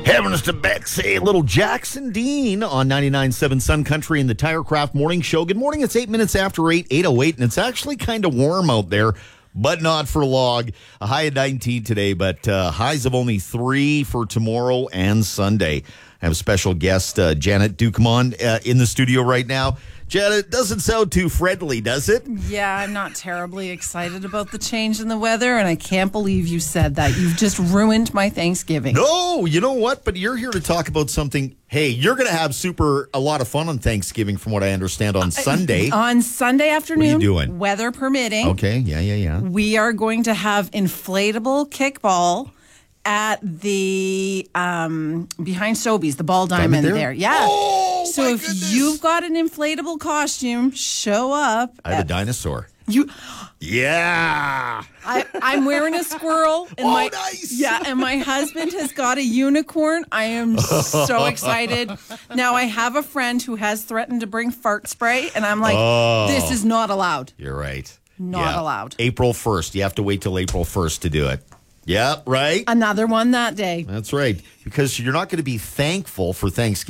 Heavens to Bexy, little Jackson Dean on 99.7 Sun Country in the Tirecraft Morning Show. Good morning. It's 8 minutes after 8, 8:08, and it's actually kind of warm out there, but not for long. A high of 19 today, but highs of only 3 for tomorrow and Sunday. I have a special guest, Janet Ducamon, in the studio right now. Janet, doesn't sound too friendly, does it? Yeah, I'm not terribly excited about the change in the weather, and I can't believe you said that. You've just ruined my Thanksgiving. No, you know what? But you're here to talk about something. Hey, you're going to have a lot of fun on Thanksgiving, from what I understand, on Sunday. On Sunday afternoon, what are you doing? Weather permitting. Okay, yeah. We are going to have inflatable kickball at the behind Sobeys, the Ball Diamond there. Yeah. Oh, so my if goodness. you've got an inflatable costume, show up. I have a dinosaur. You. Yeah. I'm wearing a squirrel. And nice. Yeah, and my husband has got a unicorn. I am so excited. Now, I have a friend who has threatened to bring fart spray, and I'm like, this is not allowed. You're right. Not allowed. April 1st. You have to wait till April 1st to do it. Yeah, right? Another one that day. That's right. Because you're not going to be thankful for Thanksgiving.